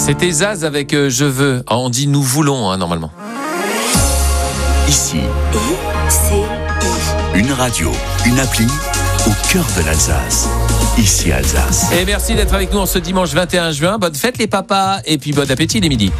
C'était Zaz avec Je veux. Ah, on dit nous voulons, normalement. Ici, une radio, une appli au cœur de l'Alsace. Ici Alsace. Et merci d'être avec nous en ce dimanche 21 juin. Bonne fête les papas et puis bon appétit les midis.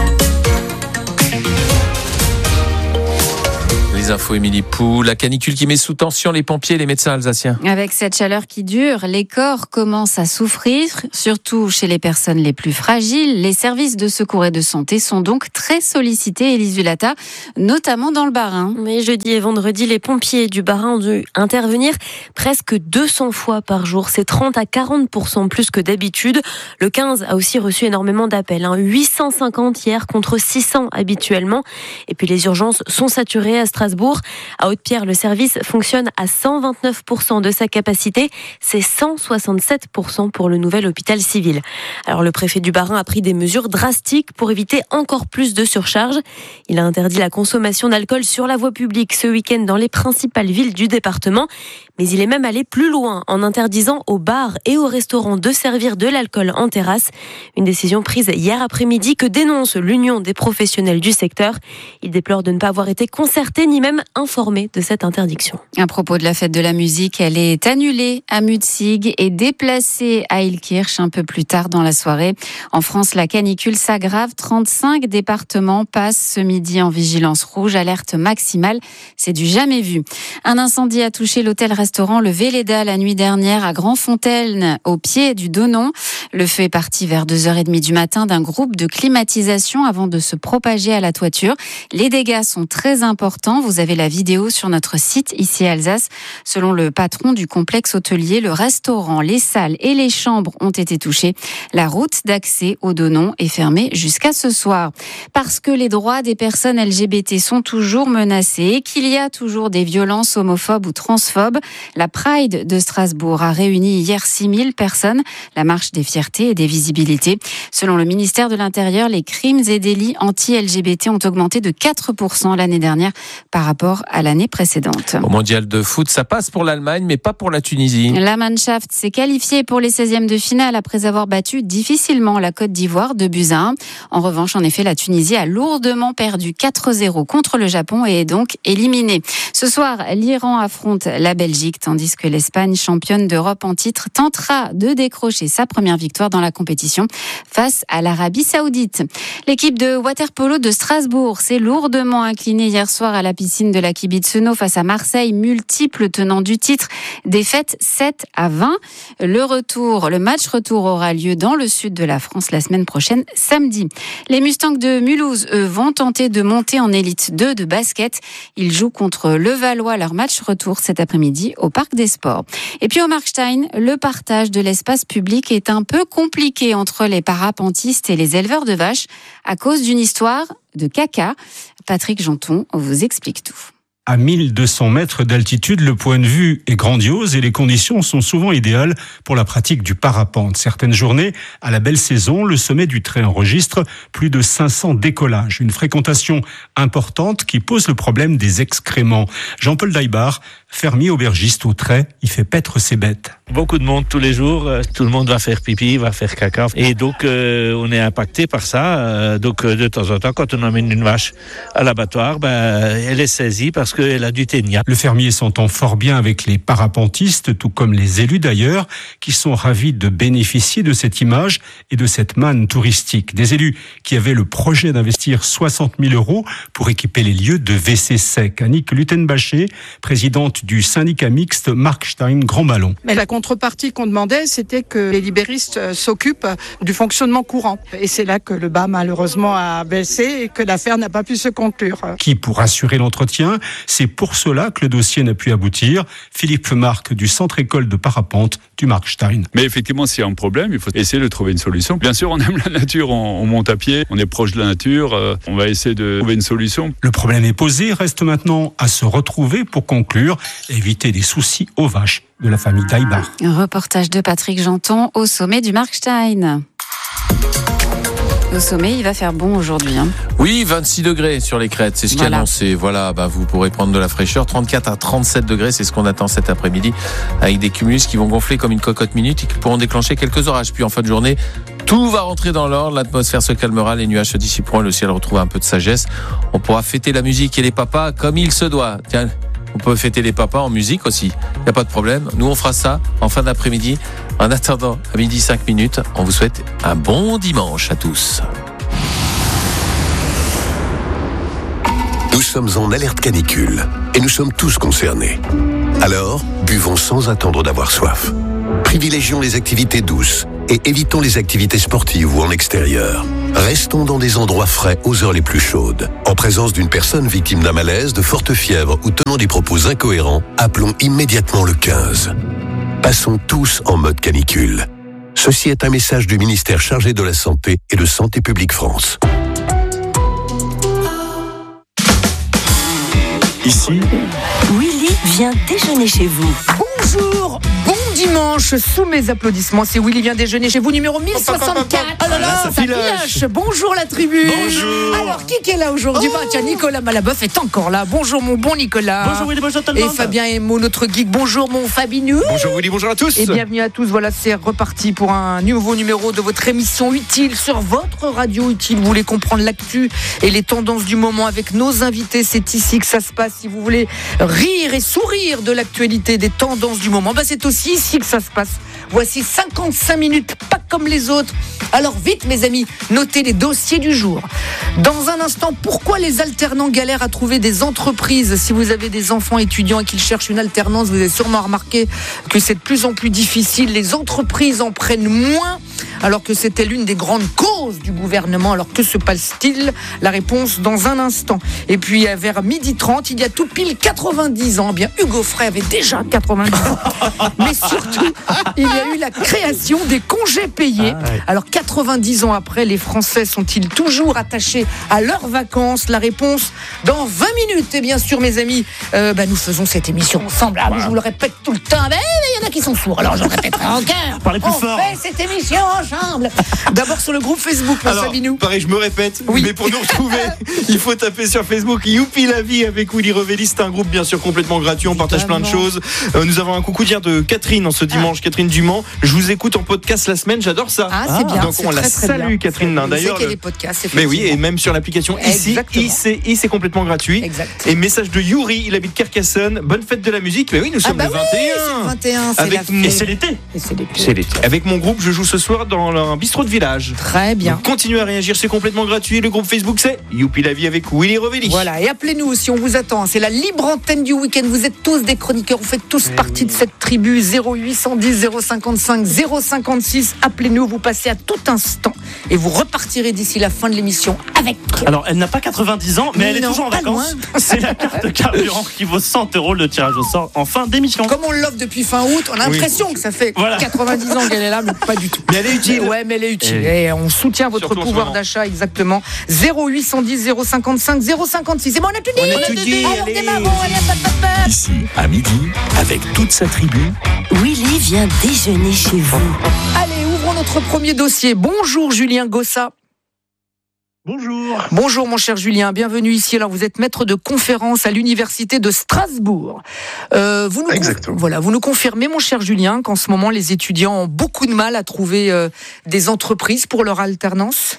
Les infos, Émilie Pou, la canicule qui met sous tension les pompiers et les médecins alsaciens. Avec cette chaleur qui dure, les corps commencent à souffrir, surtout chez les personnes les plus fragiles. Les services de secours et de santé sont donc très sollicités, Élise Zulata, notamment dans le Bas-Rhin. Mais jeudi et vendredi, les pompiers du Bas-Rhin ont dû intervenir presque 200 fois par jour. C'est 30 à 40% plus que d'habitude. Le 15 a aussi reçu énormément d'appels, 850 hier contre 600 habituellement. Et puis les urgences sont saturées à Strasbourg. À Haute-Pierre, le service fonctionne à 129% de sa capacité. C'est 167% pour le nouvel hôpital civil. Alors le préfet du Bas-Rhin a pris des mesures drastiques pour éviter encore plus de surcharge. Il a interdit la consommation d'alcool sur la voie publique ce week-end dans les principales villes du département. Mais il est même allé plus loin en interdisant aux bars et aux restaurants de servir de l'alcool en terrasse. Une décision prise hier après-midi que dénonce l'Union des professionnels du secteur. Il déplore de ne pas avoir été concerté ni même informé de cette interdiction. À propos de la fête de la musique, elle est annulée à Mutzig et déplacée à Illkirch un peu plus tard dans la soirée. En France, la canicule s'aggrave. 35 départements passent ce midi en vigilance rouge, alerte maximale. C'est du jamais vu. Un incendie a touché l'hôtel-restaurant Le Véleda la nuit dernière à Grandfontaine, au pied du Donon. Le feu est parti vers 2h30 du matin d'un groupe de climatisation avant de se propager à la toiture. Les dégâts sont très importants. Vous avez la vidéo sur notre site ici à Alsace. Selon le patron du complexe hôtelier, le restaurant, les salles et les chambres ont été touchés. La route d'accès au Donon est fermée jusqu'à ce soir. Parce que les droits des personnes LGBT sont toujours menacés et qu'il y a toujours des violences homophobes ou transphobes, la Pride de Strasbourg a réuni hier 6000 personnes, la marche des fiertés et des visibilités. Selon le ministère de l'Intérieur, les crimes et délits anti-LGBT ont augmenté de 4% l'année dernière par rapport à l'année précédente. Au mondial de foot, ça passe pour l'Allemagne, mais pas pour la Tunisie. La Mannschaft s'est qualifiée pour les 16e de finale après avoir battu difficilement la Côte d'Ivoire 2-1. En revanche, en effet, la Tunisie a lourdement perdu 4-0 contre le Japon et est donc éliminée. Ce soir, l'Iran affronte la Belgique, tandis que l'Espagne, championne d'Europe en titre, tentera de décrocher sa première victoire dans la compétition face à l'Arabie Saoudite. L'équipe de water-polo de Strasbourg s'est lourdement inclinée hier soir à la piscine de la Kibitz-Seno face à Marseille, multiple tenant du titre, défaite 7-20. Le match retour aura lieu dans le sud de la France la semaine prochaine, samedi. Les Mustangs de Mulhouse, eux, vont tenter de monter en élite 2 de basket. Ils jouent contre Levallois, leur match retour cet après-midi au Parc des Sports. Et puis au Markstein, le partage de l'espace public est un peu compliqué entre les parapentistes et les éleveurs de vaches à cause d'une histoire de caca. Patrick Janton vous explique tout. À 1200 mètres d'altitude, le point de vue est grandiose et les conditions sont souvent idéales pour la pratique du parapente. Certaines journées, à la belle saison, le sommet du trait enregistre plus de 500 décollages. Une fréquentation importante qui pose le problème des excréments. Jean-Paul Daibard, fermier aubergiste au trait, il fait paître ses bêtes. Beaucoup de monde tous les jours, tout le monde va faire pipi, va faire caca. Et donc, on est impacté par ça. Donc, de temps en temps, quand on emmène une vache à l'abattoir, elle est saisie parce qu'elle a du ténia. Le fermier s'entend fort bien avec les parapentistes, tout comme les élus d'ailleurs, qui sont ravis de bénéficier de cette image et de cette manne touristique. Des élus qui avaient le projet d'investir 60 000 € pour équiper les lieux de WC sec. Annick Luttenbacher, présidente du syndicat mixte Markstein Grand Ballon. Mais la contrepartie qu'on demandait, c'était que les libéristes s'occupent du fonctionnement courant. Et c'est là que le bas, malheureusement, a baissé et que l'affaire n'a pas pu se conclure. Qui, pour assurer l'entretien, c'est pour cela que le dossier n'a pu aboutir. Philippe Marc du Centre École de Parapente du Markstein. Mais effectivement, s'il y a un problème, il faut essayer de trouver une solution. Bien sûr, on aime la nature, on monte à pied, on est proche de la nature, on va essayer de trouver une solution. Le problème est posé, reste maintenant à se retrouver pour conclure et éviter des soucis aux vaches de la famille Daibard. Un reportage de Patrick Janton au sommet du Markstein. Au sommet, il va faire bon aujourd'hui. Oui, 26 degrés sur les crêtes, c'est ce qui est annoncé. Voilà, vous pourrez prendre de la fraîcheur. 34 à 37 degrés, c'est ce qu'on attend cet après-midi, avec des cumulus qui vont gonfler comme une cocotte minute et qui pourront déclencher quelques orages. Puis en fin de journée, tout va rentrer dans l'ordre, l'atmosphère se calmera, les nuages se dissiperont et le ciel retrouvera un peu de sagesse. On pourra fêter la musique et les papas comme il se doit. Tiens, on peut fêter les papas en musique aussi, il n'y a pas de problème. Nous, on fera ça en fin d'après-midi. En attendant, à 12h05, on vous souhaite un bon dimanche à tous. Nous sommes en alerte canicule et nous sommes tous concernés. Alors, buvons sans attendre d'avoir soif. Privilégions les activités douces et évitons les activités sportives ou en extérieur. Restons dans des endroits frais aux heures les plus chaudes. En présence d'une personne victime d'un malaise, de forte fièvre ou tenant des propos incohérents, appelons immédiatement le 15. Passons tous en mode canicule. Ceci est un message du ministère chargé de la Santé et de Santé publique France. Ici, Willy vient déjeuner chez vous. Bonjour, bon dimanche, sous mes applaudissements, c'est Willy vient déjeuner chez vous, numéro 1064. Oh là là, ça filoche. Bonjour la tribu. Bonjour. Alors, qui est là aujourd'hui? Tiens, Nicolas Malaboeuf est encore là. Bonjour mon bon Nicolas. Bonjour Willy, bonjour tout le monde. Et Fabien Emo, notre geek. Bonjour mon Fabinou. Bonjour Willy, bonjour à tous. Et bienvenue à tous. Voilà, c'est reparti pour un nouveau numéro de votre émission Utile sur votre radio Utile. Vous voulez comprendre l'actu et les tendances du moment avec nos invités. C'est ici que ça se passe. Si vous voulez rire et sourire de l'actualité, des tendances du moment, c'est aussi ici que ça se passe. Voici 55 minutes, pas comme les autres. Alors vite mes amis, notez les dossiers du jour. Dans un instant, pourquoi les alternants galèrent à trouver des entreprises? Si vous avez des enfants étudiants et qu'ils cherchent une alternance, vous avez sûrement remarqué que c'est de plus en plus difficile. Les entreprises en prennent moins, alors que c'était l'une des grandes causes du gouvernement. Alors que se passe-t-il? La réponse dans un instant. Et puis vers 12h30, il y a tout pile 90 ans. Bien, Hugo Frey avait déjà 90 ans. Mais surtout, il y a eu la création des congés payés. Alors 90 ans après, les Français sont-ils toujours attachés à leurs vacances? La réponse dans 20 minutes. Et bien sûr mes amis, nous faisons cette émission ensemble. Je vous le répète tout le temps. Mais il y en a qui sont sourds, alors je le répéterai encore. Parlez plus fort. On fait cette émission ensemble. D'abord sur le groupe Facebook, Sabinou. Pareil, je me répète, mais pour nous retrouver, il faut taper sur Facebook Youpi la vie avec Willy Revelli. C'est un groupe bien sûr complètement gratuit, on partage plein de choses. Nous avons un coucou dire de Catherine en ce dimanche, Catherine Dumont. Je vous écoute en podcast la semaine, j'adore ça. C'est bien. Donc on la salue Catherine. D'ailleurs, qu'il y a des podcasts, mais oui, et même sur l'application ici, c'est complètement gratuit. Exact. Et message de Yuri, il habite Carcassonne. Bonne fête de la musique. Mais oui, nous sommes le 21. C'est le 21, et c'est l'été. C'est l'été. Avec mon groupe, je joue ce soir dans un bistrot de village. Très bien. Donc, continuez à réagir, c'est complètement gratuit. Le groupe Facebook, c'est Youpi la vie avec Willy Revelli. Voilà, et appelez-nous aussi, on vous attend. C'est la libre antenne du week-end. Vous êtes tous des chroniqueurs, vous faites tous partie de cette tribu. 0810 055 056. Appelez-nous, vous passez à tout instant et vous repartirez d'ici la fin de l'émission avec. Alors, elle n'a pas 90 ans, mais elle est toujours en vacances. C'est la carte carburant qui vaut 100 €. Le tirage au sort en fin d'émission. Comme on l'offre depuis fin août, on a l'impression que ça fait 90 ans qu'elle est là, mais pas du tout. Mais elle est utile. Ouais, mais elle est utile. Et on soutient votre pouvoir d'achat, exactement. 0810 055 056. C'est bon, on a tout dit. On a tout dit. Alors, démarrons. ici, à midi, avec toute sa tribu. Willy vient déjeuner chez vous. Allez, ouvrons notre premier dossier. Bonjour Julien Gossa. Bonjour. Bonjour mon cher Julien, bienvenue ici. Alors vous êtes maître de conférence à l'université de Strasbourg. Vous nous confirmez mon cher Julien qu'en ce moment les étudiants ont beaucoup de mal à trouver des entreprises pour leur alternance?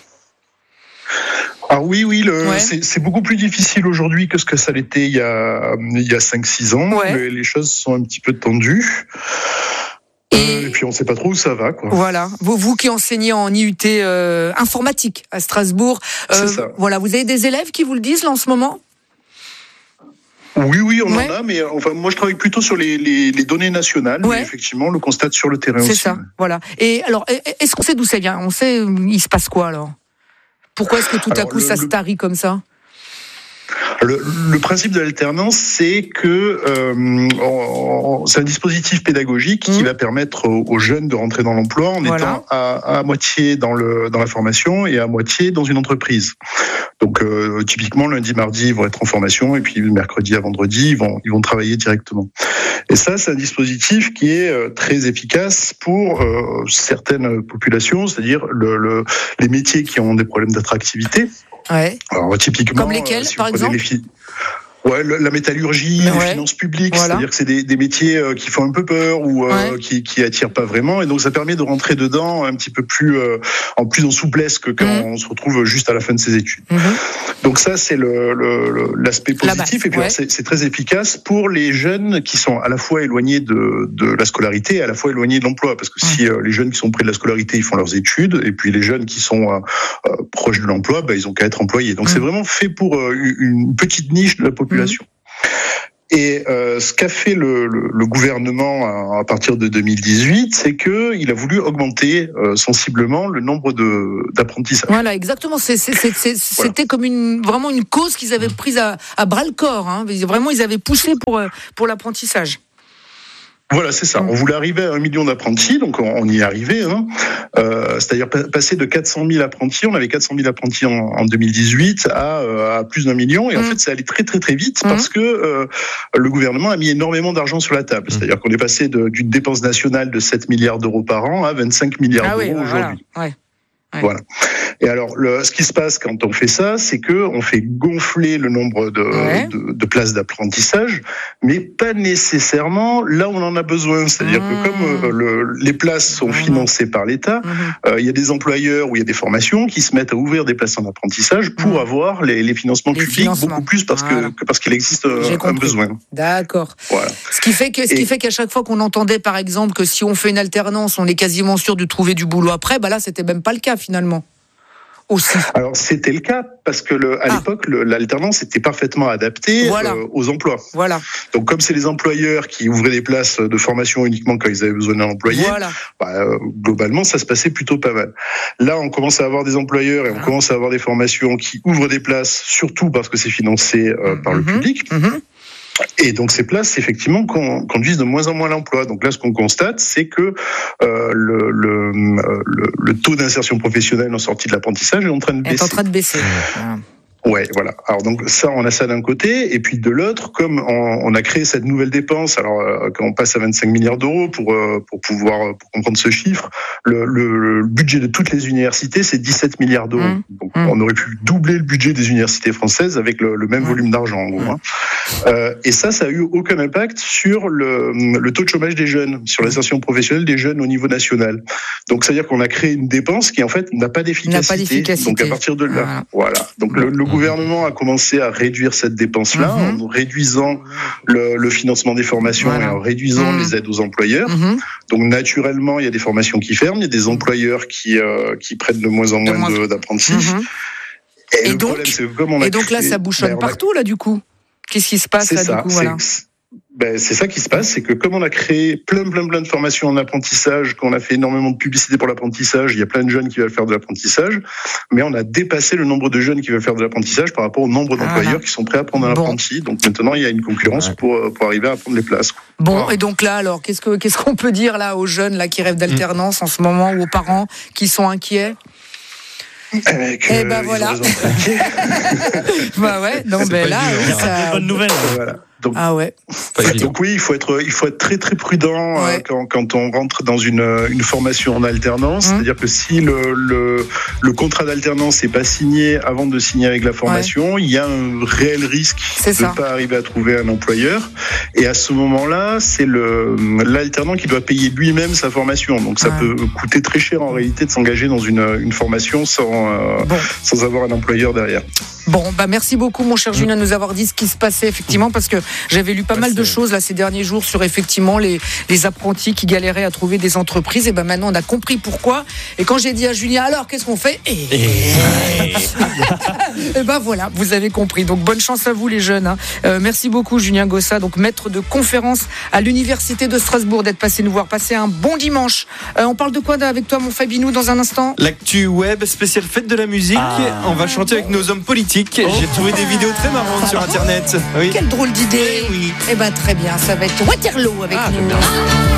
Ah oui, c'est beaucoup plus difficile aujourd'hui que ce que ça l'était il y a 5-6 ans. Ouais. Les choses sont un petit peu tendues. Et puis on ne sait pas trop où ça va, quoi. Voilà. Vous qui enseignez en IUT informatique à Strasbourg, c'est ça. Voilà, vous avez des élèves qui vous le disent là en ce moment? Oui, on en a, mais enfin moi je travaille plutôt sur les données nationales, mais effectivement on le constate sur le terrain aussi. C'est ça, voilà. Et alors, est-ce qu'on sait d'où ça vient? On sait il se passe quoi alors? Pourquoi est-ce que tout à coup ça se tarit comme ça? Le principe de l'alternance, c'est que c'est un dispositif pédagogique qui va permettre aux jeunes de rentrer dans l'emploi en étant à moitié dans la formation et à moitié dans une entreprise. Donc typiquement lundi, mardi, ils vont être en formation et puis mercredi à vendredi, ils vont travailler directement. Et ça, c'est un dispositif qui est très efficace pour certaines populations, c'est-à-dire les métiers qui ont des problèmes d'attractivité. Ouais. Alors typiquement, comme lesquels, par exemple? Ouais, la métallurgie, les finances publiques, c'est-à-dire que c'est des métiers qui font un peu peur ou qui attirent pas vraiment, et donc ça permet de rentrer dedans un petit peu plus en souplesse que quand on se retrouve juste à la fin de ses études. Donc ça, c'est l'aspect positif, et puis c'est très efficace pour les jeunes qui sont à la fois éloignés de la scolarité et à la fois éloignés de l'emploi, parce que si les jeunes qui sont près de la scolarité, ils font leurs études, et puis les jeunes qui sont proches de l'emploi, ils ont qu'à être employés. Donc c'est vraiment fait pour une petite niche de la population. Et ce qu'a fait le gouvernement à partir de 2018, c'est qu'il a voulu augmenter sensiblement le nombre d'apprentissages. Voilà, exactement. C'était comme vraiment une cause qu'ils avaient prise à bras le corps. Hein. Vraiment, ils avaient poussé pour l'apprentissage. Voilà, c'est ça. On voulait arriver à 1 million d'apprentis, donc on y est arrivé. Hein. C'est-à-dire passer de 400 000 apprentis, on avait 400 000 apprentis en 2018 à plus d'1 million, et en fait, ça allait très très très vite parce que le gouvernement a mis énormément d'argent sur la table. C'est-à-dire qu'on est passé d'une dépense nationale de 7 milliards d'euros par an à 25 milliards d'euros aujourd'hui. Voilà. Et alors, ce qui se passe quand on fait ça, c'est que on fait gonfler le nombre de places d'apprentissage, mais pas nécessairement là où on en a besoin. C'est-à-dire que comme les places sont financées par l'État, il y a des employeurs où il y a des formations qui se mettent à ouvrir des places en apprentissage pour avoir les financements publics beaucoup plus parce qu'il existe un besoin. D'accord. Voilà. Ce qui fait qu'à chaque fois qu'on entendait, par exemple, que si on fait une alternance, on est quasiment sûr de trouver du boulot après, là, c'était même pas le cas finalement. Aussi. Alors c'était le cas parce que à l'époque l'alternance était parfaitement adaptée aux emplois. Voilà. Donc comme c'est les employeurs qui ouvraient des places de formation uniquement quand ils avaient besoin d'un employé, globalement ça se passait plutôt pas mal. Là on commence à avoir des employeurs et on commence à avoir des formations qui ouvrent des places, surtout parce que c'est financé par le public. Et donc ces places, effectivement, conduisent de moins en moins à l'emploi. Donc là, ce qu'on constate, c'est que le taux d'insertion professionnelle en sortie de l'apprentissage est en train de baisser. Est en train de baisser. Ouais, voilà. Alors donc ça, on a ça d'un côté, et puis de l'autre, comme on a créé cette nouvelle dépense, alors quand on passe à 25 milliards d'euros pour comprendre ce chiffre, le budget de toutes les universités, c'est 17 milliards d'euros. Donc on aurait pu doubler le budget des universités françaises avec le même volume d'argent, en gros. Et ça a eu aucun impact sur le taux de chômage des jeunes, sur l'insertion professionnelle des jeunes au niveau national. Donc c'est-à-dire qu'on a créé une dépense qui en fait n'a pas d'efficacité. Donc à partir de là, voilà. Donc le gouvernement a commencé à réduire cette dépense-là en réduisant le financement des formations et en réduisant les aides aux employeurs. Donc naturellement, il y a des formations qui ferment, il y a des employeurs qui prennent de moins en moins d'apprentis. Et le problème, c'est que comme on a donc là, ça bouchonne partout, là, du coup. Qu'est-ce qui se passe là, du coup, voilà. C'est ça qui se passe, c'est que comme on a créé plein de formations en apprentissage, qu'on a fait énormément de publicité pour l'apprentissage, il y a plein de jeunes qui veulent faire de l'apprentissage, mais on a dépassé le nombre de jeunes qui veulent faire de l'apprentissage par rapport au nombre d'employeurs qui sont prêts à prendre un apprenti. Donc maintenant, il y a une concurrence pour arriver à prendre les places. Bon, et donc là, alors, qu'est-ce qu'on peut dire là aux jeunes là qui rêvent d'alternance en ce moment, ou aux parents qui sont inquiets? Voilà. C'est une bonne nouvelle. Voilà. Donc oui, il faut être très très prudent quand on rentre dans une formation en alternance. C'est-à-dire que si le contrat d'alternance n'est pas signé avant de signer avec la formation, il y a un réel risque de ne pas arriver à trouver un employeur. Et à ce moment-là, c'est l'alternant qui doit payer lui-même sa formation. Donc ça peut coûter très cher en réalité de s'engager dans une formation sans avoir un employeur derrière. Bon, merci beaucoup mon cher Julien de nous avoir dit ce qui se passait effectivement, parce que j'avais lu pas mal de choses là ces derniers jours sur effectivement les apprentis qui galéraient à trouver des entreprises, et maintenant on a compris pourquoi. Et quand j'ai dit à Julien, alors qu'est-ce qu'on fait, et voilà, vous avez compris. Donc bonne chance à vous les jeunes. Merci beaucoup Julien Gossa, donc maître de conférence à l'université de Strasbourg, d'être passé nous voir. Passez un bon dimanche. On parle de quoi avec toi mon Fabinou dans un instant? L'actu web spéciale fête de la musique. On va chanter avec nos hommes politiques. J'ai trouvé des vidéos très marrantes sur internet. Quelle drôle d'idée. Très bien, ça va être Waterloo avec nous.